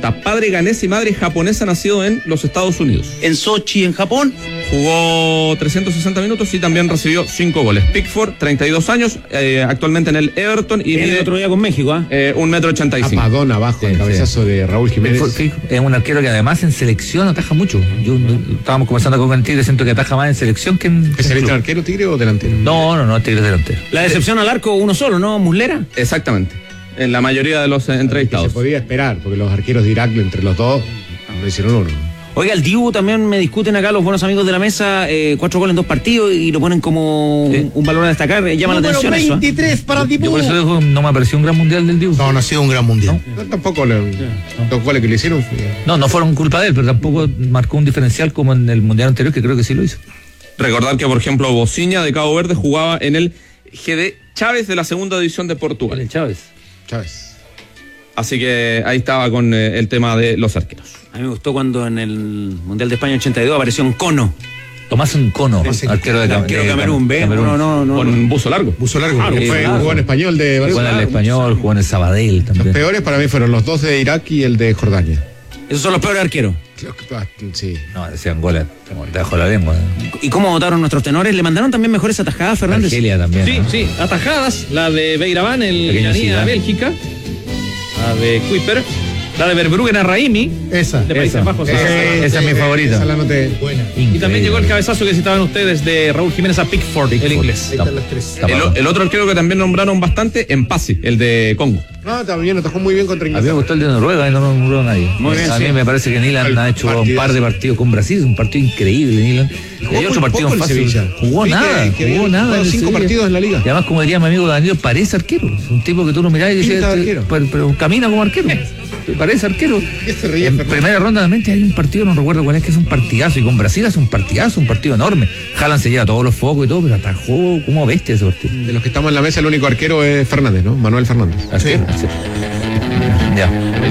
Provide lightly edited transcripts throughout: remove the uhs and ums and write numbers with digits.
pregunta. Padre ganés y madre japonesa nacido en los Estados Unidos. En Sochi, en Japón. Jugó 360 minutos y también recibió 5 goles. Pickford, 32 años, actualmente en el Everton y el otro día con México, 1,85 m. Apadón abajo, el cabezazo de Raúl Jiménez. Es un arquero que además en selección ataja mucho. Estábamos conversando con el Tigre, siento que ataja más en selección que en... ¿Es el arquero Tigre o delantero? No, Tigre es delantero. La decepción al arco, uno solo, ¿no? Muslera. Exactamente. En la mayoría de los entrevistados. Se podía esperar, porque los arqueros de Irak, entre los dos, no hicieron uno. Oiga, el Dibu también me discuten acá los buenos amigos de la mesa, 4 goles en 2 partidos y lo ponen como un valor a destacar, llama la atención 23 eso. para Dibu. Por eso no me pareció un gran mundial del Dibu. No ha sido un gran mundial. No, tampoco los goles que le hicieron. No fueron culpa de él, pero tampoco marcó un diferencial como en el mundial anterior, que creo que sí lo hizo. Recordar que, por ejemplo, Bociña de Cabo Verde jugaba en el GD Chávez de la segunda división de Portugal. El Chávez. Así que ahí estaba con el tema de los arqueros. A mí me gustó cuando en el Mundial de España 82 apareció un Cono. Tomás Encono, arquero de Camerún, ¿ves? No. Con un buzo largo. Jugó en Español de Jugó en el Español, jugó en el Sabadell también. Los peores para mí fueron los dos de Irak y el de Jordania. Esos son los peores arqueros. Sí. No, decían goles debajo de la lengua. ¿Y cómo votaron nuestros tenores? ¿Le mandaron también mejores atajadas, Fernández? Argelia también. Sí, ¿no? sí, atajadas, la de Beiraván, el Guinea Bélgica, la de Kuiper, la de Verbruggen a Raimi, Esa. de Países Bajos. Esa es mi favorita. Esa la noté. Buena. Y también llegó el cabezazo que citaban ustedes de Raúl Jiménez a Pickford, el inglés. Ahí están las tres. El otro arquero que también nombraron bastante, Empasi, el de Congo. No, también atajó muy bien contra A mí me Inglaterra. gustó el de Noruega y no me nombró nadie. Muy bien, a sí. mí me parece que Nilan ha hecho un par de partidos con Brasil, un partido increíble, Nilan. Y hay otro partido poco el fácil. Sevilla. Jugó Vi nada, que jugó nada. jugado en el 5 Sevilla. partidos en la liga. Y además, como diría mi amigo Danilo, parece arquero. Es un tipo que tú lo mirás y dices, Pinta de arquero. pero camina como arquero. Parece arquero. ¿Qué se ríe, En Fernando? primera ronda realmente hay un partido, no recuerdo cuál es, que es un partidazo. Y con Brasil hace un partidazo, un partido enorme. Haaland se lleva todos los focos y todo, pero atajó como bestia ese partido. De los que estamos en la mesa, el único arquero es Fernández, ¿no? Manuel Fernández. Así. Ya.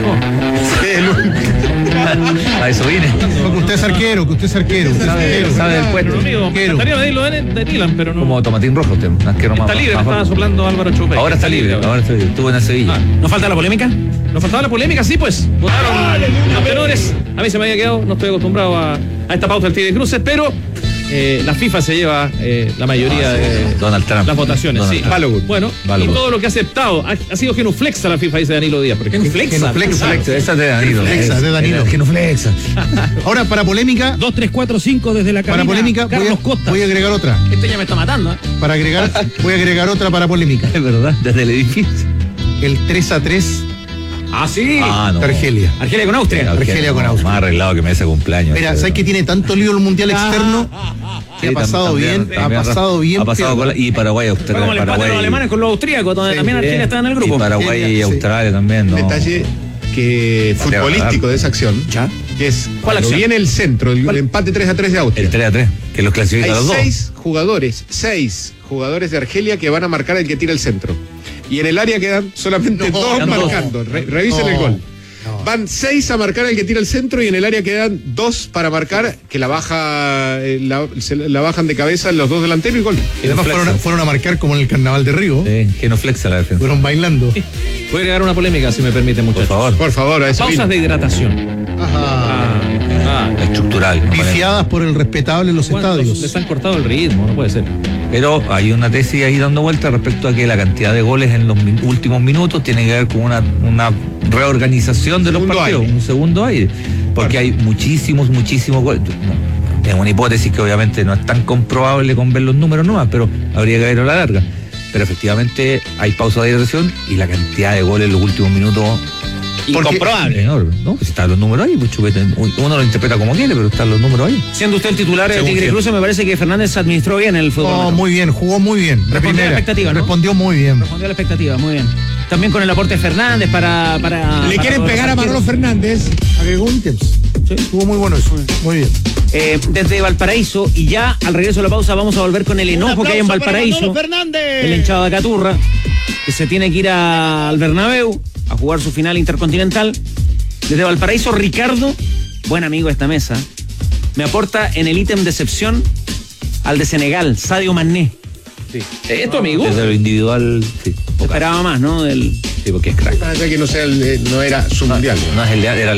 A eso vine. No, que usted es arquero, Sabe del puesto. Pero amigo, me Arquero. encantaría medirlo de Nilan, pero no. Como Tomatín Rojo, usted, un arquero más. Está libre, me más estaba bajo. soplando Álvaro Chupé. Ahora está libre, estuvo en el Sevilla. ¿No falta la polémica? Nos faltaba la polémica, sí, pues. Votaron los tenores. A mí se me había quedado, no estoy acostumbrado a esta pauta del Tigre Cruces, pero la FIFA se lleva la mayoría de Donald Trump. las votaciones. Donald Sí. Trump. Balogun. Bueno, Balogun. y todo lo que ha aceptado ha sido genuflexa la FIFA, dice Danilo Díaz. Por ejemplo. Genuflexa, esa es de Danilo. Genuflexa, de Danilo. Genuflexa. Ahora, para polémica, 2, 3, 4, 5 desde la cabina. para polémica Carlos Costa. voy a agregar otra. Este ya me está matando. Voy a agregar otra para polémica. Es verdad, desde el edificio. El 3-3 Ah, sí. Ah, no. de Argelia. Argelia con Austria. Argelia con Austria. Más arreglado que me ese cumpleaños. Mira, ¿sabes que tiene tanto lío el mundial externo? Que ha pasado bien, ha pasado bien. Ha pasado con y Paraguay, Fue como Australia. el empate de los alemanes con los austríacos, donde también Argelia está en el grupo. Y Paraguay y Sí. Australia también, ¿no? Un detalle que Patear, futbolístico de esa acción, ¿Ya? que es ¿Cuál cuando acción? viene el centro, el empate 3-3 de Austria. El 3-3, que los clasifica Hay a los dos. 6 jugadores de Argelia que van a marcar el que tira el centro. Y en el área quedan solamente dos quedan dos. marcando. Revisen el gol. Van 6 a marcar el que tira el centro y en el área quedan 2 para marcar, que la baja la bajan de cabeza los dos delanteros y gol. Y además fueron a marcar como en el Carnaval de Río. Sí, genuflexa la defensa. Fueron bailando. Voy a agregar una polémica, si me permite, muchachos. Por favor. A eso Pausas de vino. hidratación. Estructural. ¿no? Pifiadas por el respetable en los Bueno, estadios. les han cortado el ritmo, no puede ser. Pero hay una tesis ahí dando vuelta respecto a que la cantidad de goles en los últimos minutos tiene que ver con una reorganización de los Segundo partidos, aire. un segundo aire. Porque hay muchísimos goles. No, es una hipótesis que obviamente no es tan comprobable con ver los números nomás, pero habría que verlo a la larga. Pero efectivamente hay pausa de hidratación y la cantidad de goles en los últimos minutos Incomprobable. es enorme, ¿no? Pues están los números ahí, pues Chupete, uno lo interpreta como quiere, pero están los números ahí. Siendo usted el titular de Según Tigre quién. Cruces, me parece que Fernández administró bien el fútbol. No, muy bien, jugó muy bien. La Respondió a la expectativa, ¿no? Respondió muy bien. Respondió a la expectativa, muy bien. También con el aporte de Fernández para Le quieren pegar a Manolo Fernández. Agregó ítems. Sí. Estuvo muy bueno eso. Muy bien. Desde Valparaíso, y ya al regreso de la pausa vamos a volver con el enojo que hay en Valparaíso. El hinchado de Caturra, que se tiene que ir al Bernabéu a jugar su final intercontinental. Desde Valparaíso, Ricardo, buen amigo de esta mesa, me aporta en el ítem de excepción al de Senegal, Sadio Mané. Sí. ¿Es tu amigo? Desde lo individual, sí. Esperaba más, ¿no? Sí, porque es crack. Que no era su mundial. No es el de, era